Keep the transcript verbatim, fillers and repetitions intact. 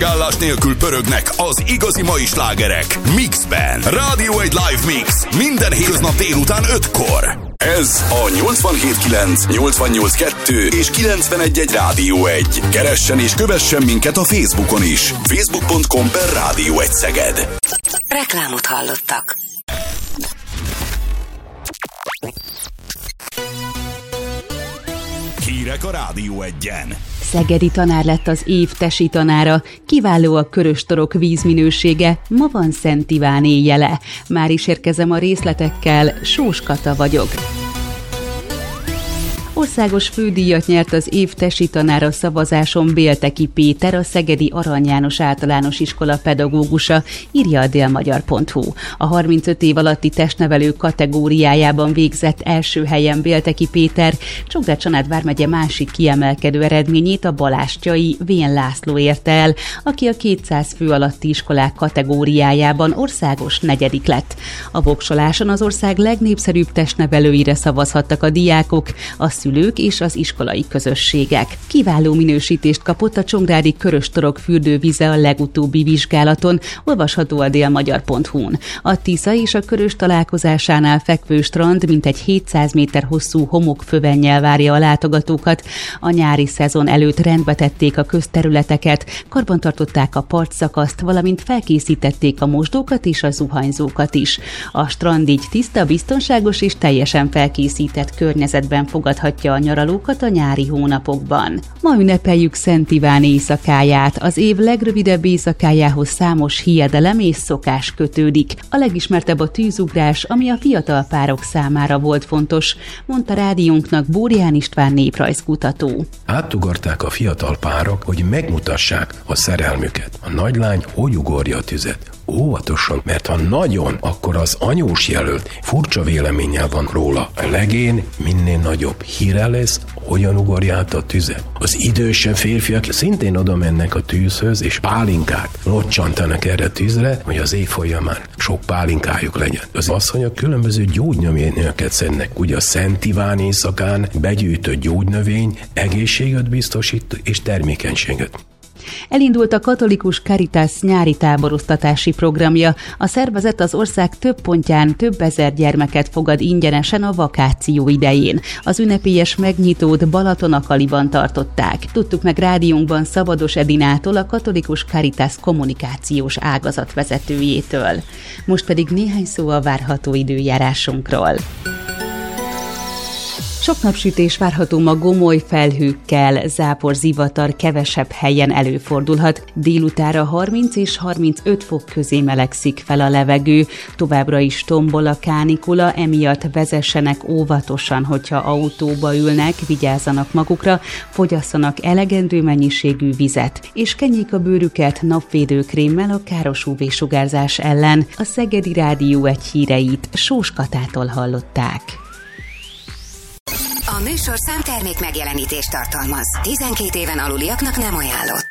Gállás nélkül pörögnek az igazi mai slágerek Mixben. Rádió egy live mix minden hétköznap délután ötkor. Ez a nyolcvanhét kilenc, nyolcvannyolc kettő és kilencvenegy egy Rádió egy. Keressen és kövessen minket a Facebookon is. facebook pont com per Rádió egy Szeged. Reklámot hallottak. Hírek a Rádió egyen. Szegedi tanár lett az év tesi tanára, kiváló a köröstorok vízminősége, ma van Szent Iván éjjele. Már is érkezem a részletekkel, Sós Kata vagyok. Országos fődíjat nyert az év tesi tanára szavazáson Bélteki Péter, a Szegedi Arany János Általános Iskola pedagógusa, írja a délmagyar pont hu. A harmincöt év alatti testnevelő kategóriájában végzett első helyen Bélteki Péter, Csongrád-Csanád vármegye másik kiemelkedő eredményét a balástyai Vén László érte el, aki a kétszáz fő alatti iskolák kategóriájában országos negyedik lett. A voksoláson az ország legnépszerűbb testnevelőire szavazhattak a diákok, a szülők és az iskolai közösségek. Kiváló minősítést kapott a csongrádi Köröstorok fürdővíze a legutóbbi vizsgálaton, olvasható a délmagyar pont hu-n. A Tisza és a Körös találkozásánál fekvő strand mintegy hétszáz méter hosszú homokfövennyel várja a látogatókat. A nyári szezon előtt rendbe tették a közterületeket, karbantartották a partszakaszt, valamint felkészítették a mosdókat és a zuhanyzókat is. A strand így tiszta, biztonságos és teljesen felkészített környezetben fogadhatja a nyaralókat a nyári hónapokban. Ma ünnepeljük Szent Iván éjszakáját. Az év legrövidebb éjszakájához számos hiedelem és szokás kötődik. A legismertebb a tűzugrás, ami a fiatal párok számára volt fontos, mondta rádiónknak Bórián István néprajzkutató. Átugorták a fiatal párok, hogy megmutassák a szerelmüket. A nagylány hogy ugorja a tüzet? Óvatosan, mert ha nagyon, akkor az anyós jelölt furcsa véleménnyel van róla. A legén minél nagyobb híre lesz, hogyan ugorja át a tüzet. Az idősebb férfiak szintén oda mennek a tűzhöz, és pálinkát locsantanak erre a tűzre, hogy az év folyamán sok pálinkájuk legyen. Az asszonyok különböző gyógynövényeket szednek, ugye a Szent Iván éjszakán begyűjtött gyógynövény egészséget biztosít és termékenységet. Elindult a katolikus Caritas nyári táboroztatási programja. A szervezet az ország több pontján több ezer gyermeket fogad ingyenesen a vakáció idején. Az ünnepélyes megnyitót Balatonakaliban tartották. Tudtuk meg rádiónkban Szabados Edinától, a katolikus Caritas kommunikációs ágazat vezetőjétől. Most pedig néhány szó a várható időjárásunkról. Sok napsütés várható ma gomoly felhőkkel, zápor, zivatar kevesebb helyen előfordulhat. Délutára harminc és harmincöt fok közé melegszik fel a levegő. Továbbra is tombol a kánikula, emiatt vezessenek óvatosan, hogyha autóba ülnek, vigyázzanak magukra, fogyasszanak elegendő mennyiségű vizet, és kenjék a bőrüket napvédőkrémmel a káros ú vé-sugárzás ellen. A Szegedi Rádió egy híreit Sós Katától hallották. A műsorszám termék megjelenítést tartalmaz. tizenkét éven aluliaknak nem ajánlott.